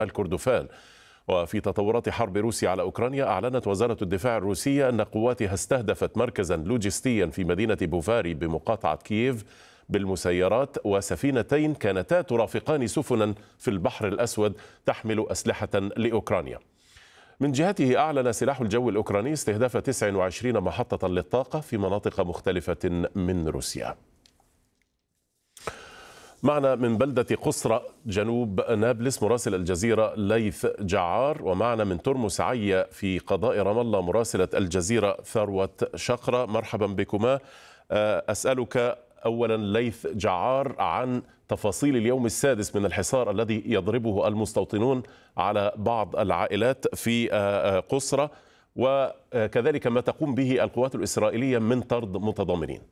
الكردفان. وفي تطورات حرب روسيا على أوكرانيا، أعلنت وزارة الدفاع الروسية أن قواتها استهدفت مركزا لوجستيا في مدينة بوفاري بمقاطعة كييف بالمسيرات وسفينتين كانتا ترافقان سفنا في البحر الأسود تحمل أسلحة لأوكرانيا. من جهته، أعلن سلاح الجو الأوكراني استهداف 29 محطة للطاقة في مناطق مختلفة من روسيا. معنا من بلدة قصرى جنوب نابلس مراسل الجزيرة ليث جعار، ومعنا من ترمس عيا في قضاء رام الله مراسلة الجزيرة ثروة شقرة. مرحبا بكما. أسألك أولا ليث جعار عن تفاصيل اليوم السادس من الحصار الذي يضربه المستوطنون على بعض العائلات في قصرى، وكذلك ما تقوم به القوات الإسرائيلية من طرد متضامنين.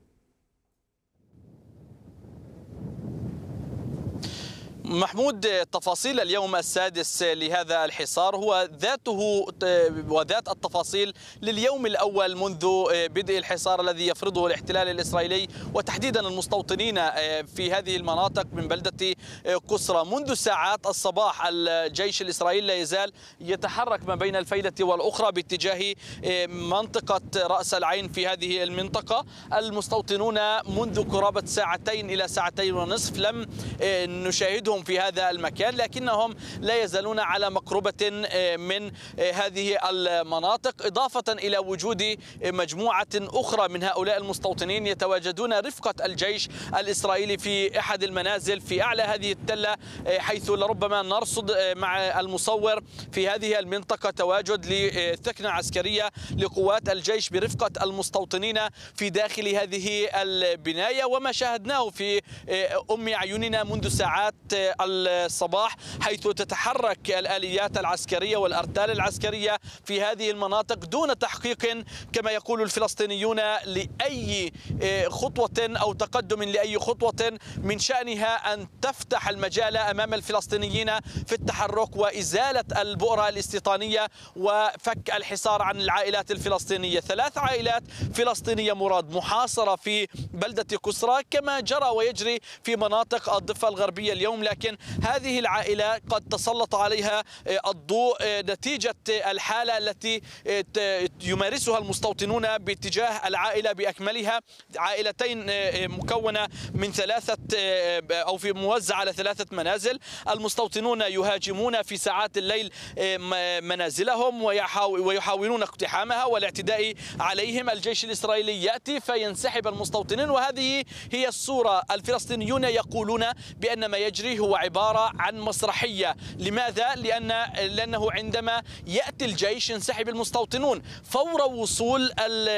محمود، تفاصيل اليوم السادس لهذا الحصار هو ذاته وذات التفاصيل لليوم الأول منذ بدء الحصار الذي يفرضه الاحتلال الإسرائيلي وتحديدا المستوطنين في هذه المناطق من بلدة قصرى. منذ ساعات الصباح الجيش الإسرائيلي لا يزال يتحرك ما بين الفيلة والأخرى باتجاه منطقة رأس العين في هذه المنطقة. المستوطنون منذ قرابة ساعتين إلى ساعتين ونصف لم نشاهدهم في هذا المكان، لكنهم لا يزالون على مقربة من هذه المناطق، إضافة إلى وجود مجموعة أخرى من هؤلاء المستوطنين يتواجدون رفقة الجيش الإسرائيلي في أحد المنازل في أعلى هذه التلة، حيث لربما نرصد مع المصور في هذه المنطقة تواجد لثكنة عسكرية لقوات الجيش برفقة المستوطنين في داخل هذه البناية. وما شاهدناه في أم أعيننا منذ ساعات الصباح حيث تتحرك الآليات العسكرية والأرتال العسكرية في هذه المناطق دون تحقيق كما يقول الفلسطينيون لأي خطوة أو تقدم لأي خطوة من شأنها أن تفتح المجال أمام الفلسطينيين في التحرك وإزالة البؤرة الاستيطانية وفك الحصار عن العائلات الفلسطينية. 3 عائلات فلسطينية مراد محاصرة في بلدة قصرى كما جرى ويجري في مناطق الضفة الغربية اليوم، لكن هذه العائلة قد تسلط عليها الضوء نتيجة الحالة التي يمارسها المستوطنون باتجاه العائلة بأكملها. عائلتين مكونة من 3 أو في موزعة على 3 منازل. المستوطنون يهاجمون في ساعات الليل منازلهم ويحاولون اقتحامها والاعتداء عليهم. الجيش الإسرائيلي يأتي فينسحب المستوطنين، وهذه هي الصورة. الفلسطينيون يقولون بأن ما يجري هو عبارة عن مسرحية. لماذا؟ لأنه عندما يأتي الجيش ينسحب المستوطنون، فور وصول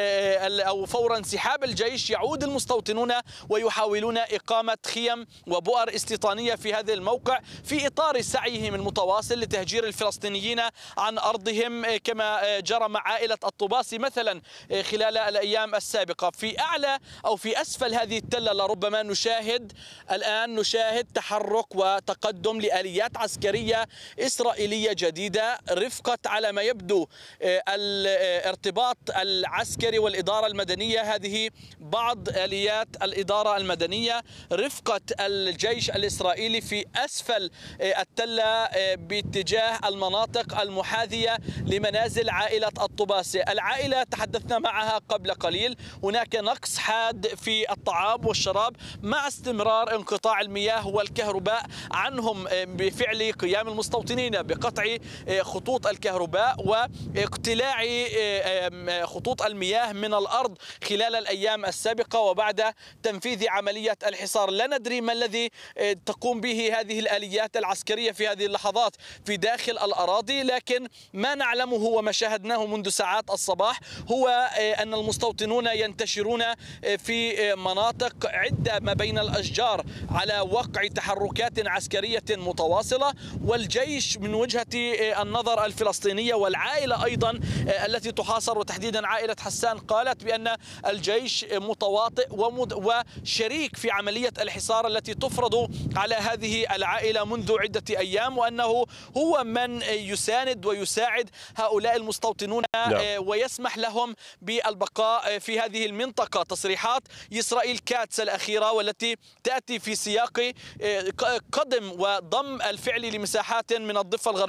أو فور انسحاب الجيش يعود المستوطنون ويحاولون إقامة خيم وبؤر استيطانية في هذا الموقع في إطار سعيهم المتواصل لتهجير الفلسطينيين عن أرضهم كما جرى مع عائلة الطباسي مثلا خلال الأيام السابقة. في أعلى أو في أسفل هذه التلة لربما نشاهد تحرك وتقدم لآليات عسكرية إسرائيلية جديدة رفقة على ما يبدو الارتباط العسكري والإدارة المدنية. هذه بعض آليات الإدارة المدنية رفقة الجيش الإسرائيلي في أسفل التلة باتجاه المناطق المحاذية لمنازل عائلة الطباسي. العائلة تحدثنا معها قبل قليل، هناك نقص حاد في الطعام والشراب مع استمرار انقطاع المياه والكهرباء عنهم بفعل قيام المستوطنين بقطع خطوط الكهرباء واقتلاع خطوط المياه من الأرض خلال الأيام السابقة وبعد تنفيذ عملية الحصار. لا ندري ما الذي تقوم به هذه الآليات العسكرية في هذه اللحظات في داخل الأراضي، لكن ما نعلمه وما شاهدناه منذ ساعات الصباح هو أن المستوطنون ينتشرون في مناطق عدة ما بين الأشجار على وقع تحركات عسكرية متواصلة، والجيش من وجهة النظر الفلسطينية والعائلة أيضا التي تحاصر وتحديدا عائلة حسان قالت بأن الجيش متواطئ وشريك في عملية الحصار التي تفرض على هذه العائلة منذ عدة أيام، وأنه هو من يساند ويساعد هؤلاء المستوطنون ويسمح لهم بالبقاء في هذه المنطقة. تصريحات إسرائيل كاتس الأخيرة والتي تأتي في سياق قدم وضم الفعل لمساحات من الضفة الغربية